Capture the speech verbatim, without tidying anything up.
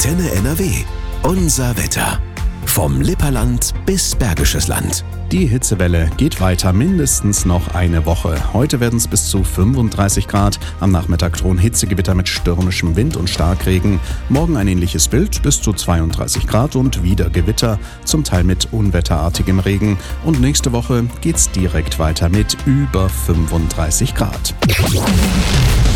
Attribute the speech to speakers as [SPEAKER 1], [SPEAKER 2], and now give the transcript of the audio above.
[SPEAKER 1] Antenne N R W. Unser Wetter. Vom Lipperland bis Bergisches Land.
[SPEAKER 2] Die Hitzewelle geht weiter, mindestens noch eine Woche. Heute werden es bis zu fünfunddreißig Grad. Am Nachmittag drohen Hitzegewitter mit stürmischem Wind und Starkregen. Morgen ein ähnliches Bild, bis zu zweiunddreißig Grad und wieder Gewitter, zum Teil mit unwetterartigem Regen. Und nächste Woche geht's direkt weiter mit über fünfunddreißig Grad.